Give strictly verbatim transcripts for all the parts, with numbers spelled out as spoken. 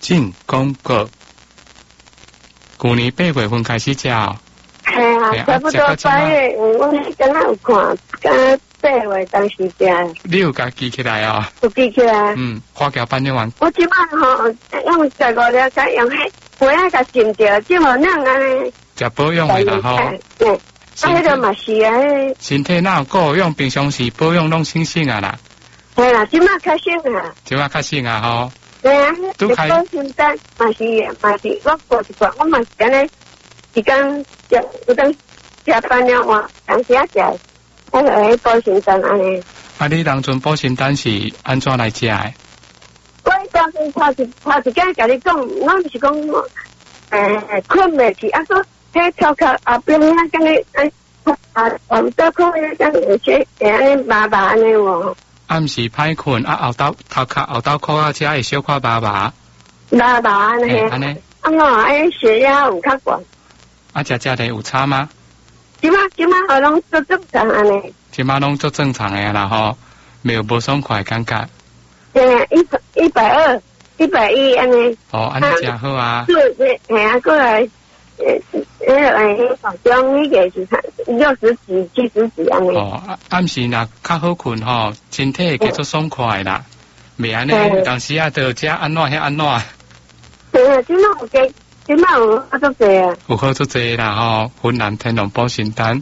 进广告。去年八月份开始食哦。 系啊，差不多八月，我刚刚有看，刚八月当时食。 你有甲记起来哦？ 有记起来。 嗯，花椒拌牛丸。 我即摆吼用十五了，再用迄杯啊，甲浸着，即无能安尼。 食保养的啦吼。 嗯，啊，迄个嘛是啊， 身体哪有够用，平常时保养拢清醒啊啦。 系啦，即摆较省啊。 即摆较省啊吼。 对啊，你保心丹嘛是嘛是，我过一罐，我嘛是安尼。一工食，有当食饭了话，当时啊食，我就迄保心丹安尼。 啊，你当阵保心丹是安怎来食的？ 我当时头一头一间甲你讲，我是讲，诶，困袂去，啊说，迄头壳后边啊，敢你啊啊，往倒靠迄敢有些会安尼麻麻安尼喎。 暗时歹困，啊后头头壳后头壳啊，只会小可麻麻。 麻麻安尼。安尼。啊我诶血压有较悬。 啊，食食的有差吗？ 即马即马好拢做正常安尼。 即马拢做正常的啦吼，没有无爽快感觉。 诶，一百一百二，一百一安尼。 哦，安尼真好啊。 是是，系啊，过来，诶，迄个诶，保中迄个是六十几、七十几安尼。 哦，暗时若较好困吼，身体会叫做爽快啦。袂安尼，当时啊，就食安怎遐安怎。 对啊，即马有加。即摆有好足济啊！ 有好足济啦吼，云南天龙保心丹，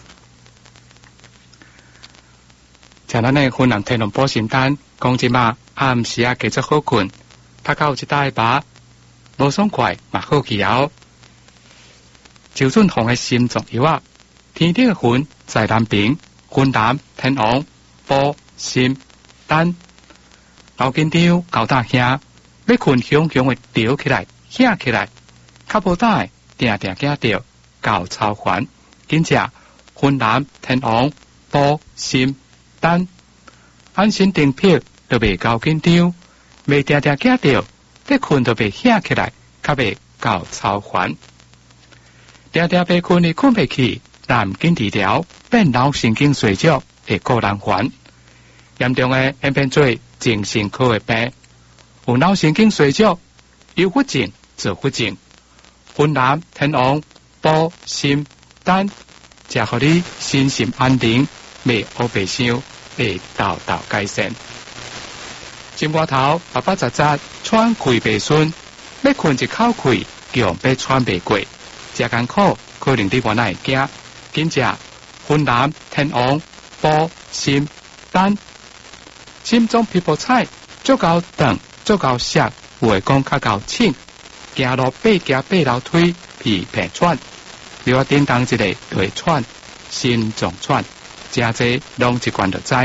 像咱的云南天龙保心丹，讲即马暗时啊，加足好困，拍到一大把，无爽快嘛好气候。周俊宏的心脏药啊，天顶的云在南边，云南天王保心丹，老紧张高大兄，要困雄雄的吊起来，掀起来。较无歹，定定惊着高超环，紧食云南天王保心丹，安心订票都袂高紧张，袂定定惊着，得困都袂醒起来，较袂高超环。定定被困你困袂去，但紧治疗变脑神经衰弱会个人环，严重的会变做精神科的病，有脑神经衰弱、忧郁症、自闭症。云南天王保心丹，食互你身心安定，袂黑白想，会豆豆改善。心肝头八八杂杂，喘气袂顺，要困一口气，强要喘袂过，真艰苦，可能你原来会惊。紧食云南天王保心丹，心脏皮肤菜，足够长，足够涩，有会讲较够清。行路爬行爬楼梯，皮皮喘，你我叮当一个就会喘，心脏喘，真济拢一罐就知。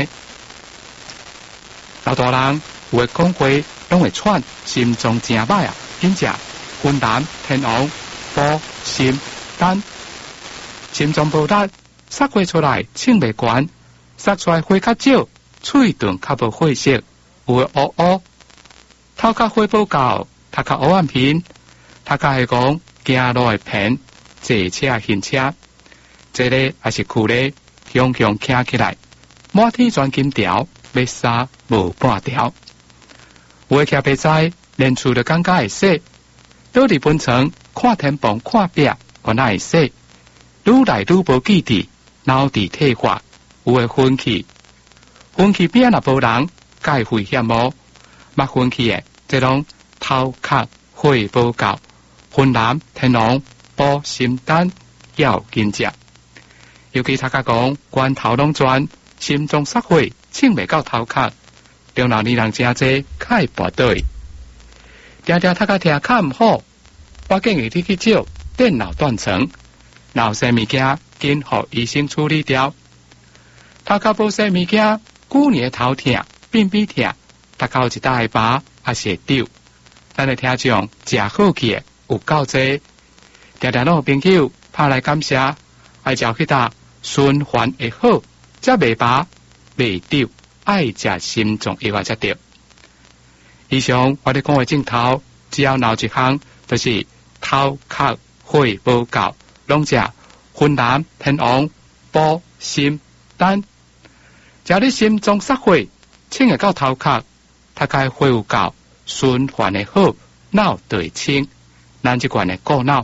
老大人有会讲话拢会喘，心脏真歹啊！紧食云南天王保心丹，心脏无力，撒花出来称袂悬，撒出来花较少，喙唇较无血色，有会乌乌，头壳花不够，头壳乌暗片。他甲会讲行路会偏，坐车行车，这个还是苦咧，雄雄站起来，满天钻金条，要杀无半条。有诶徛袂知，连厝都感觉会洗，倒伫分床看天棚看壁，原来会洗，愈来愈无记忆，脑伫退化，有诶昏去，昏去边若无人，介危险无？捌昏去诶，这拢头壳血无够。云南天王保心丹要紧食，尤其他家讲罐头拢转，心脏塞火，称袂到头壳，中老年人真济较会跋倒。定定他家听较毋好，我建议你去照电脑断层，脑些物件紧互医生处理掉。头壳无些物件，久年头痛、便秘痛，头壳有一大把还是会丢。咱的听众食好去的。有够济，常常拢有朋友拍来感谢，爱照去搭循环会好，则袂拔袂丢，爱食心脏药啊才对。以上我哋讲嘅镜头，只要闹一项，就是头壳血无够，拢食云南天王保心丹，只要你心脏塞血，清会到头壳，头壳血有够，循环会好， 脑对清，咱即款的过脑。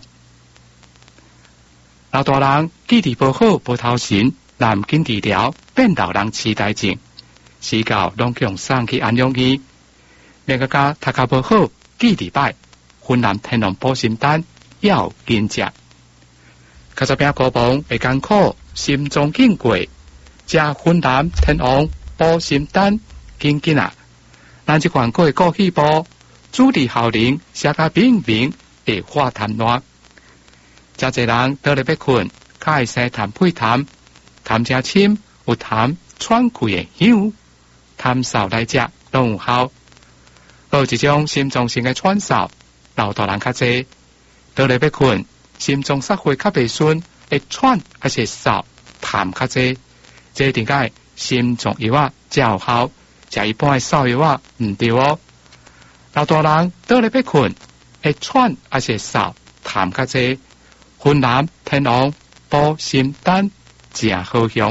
老大人记忆不好不头神，南京治疗变老人痴呆症，死到拢强送去安养院。另个家读较不好，记忆歹，云南天龙保心丹要紧食。卡十饼高房会艰苦，心中紧过，食云南天王保心丹紧紧啊！咱即款过过去步，主治效能写甲明明会化痰乱。真侪人倒咧要困，较会生痰配痰，痰正深有痰喘气的香，痰扫来食拢有效。有一种心脏性的喘嗽，老大人较济，倒咧要困，心脏煞会较袂顺，会喘还是扫痰较济，这点解心脏药啊才有效，食一般的扫药啊唔对哦。老大人倒咧要困，会喘还是扫痰较济。云南天王保心丹正好用，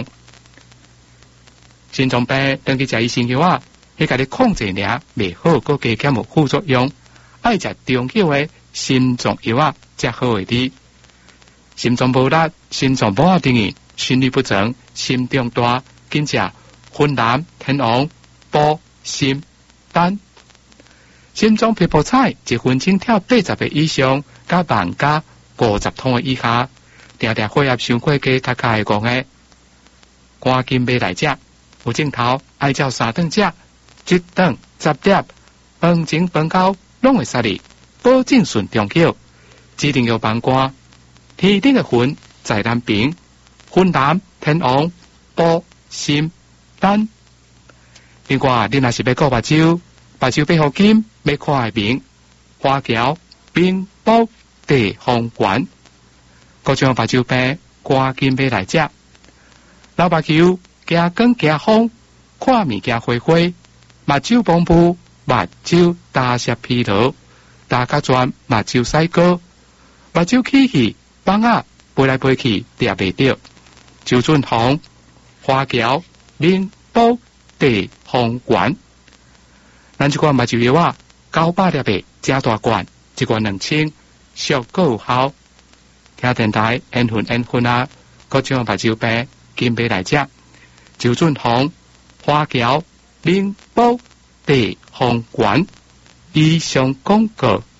心脏病等去食医生药啊，迄个你控制尔未好，个加减有副作用。爱食中药的心脏药啊，才好会滴。心脏无力、心脏无稳定、心律不正、心中大，紧食云南天王保心丹。心脏皮肤彩一分钟跳八十个以上，加万加。五十通的以下，定定血压伤过低，较开讲的，赶紧买来食。有镜头爱照三顿食，一顿十粒，饭前饭后拢会杀你，保证顺中药，指定要帮官。天顶的云在南边，云南天王保心丹。另外，你若是要顾目睭，目睭要好金，要看会明，花桥冰煲。地方馆，各种目睭病，赶紧买来食。老目睭惊光惊风，看物件花花，目睭蒙雾，目睭大舌疲劳，大甲转目睭洗膏，目睭起气，放啊飞来飞去，抓袂着。周俊宏、花桥、宁波地方馆，咱这款目睭药啊，九百粒的正大罐，一罐两千。效果有效，听电台缘分缘分啊，各种目睭病，金买来食。周俊宏、花桥、宁波地方馆以上广告。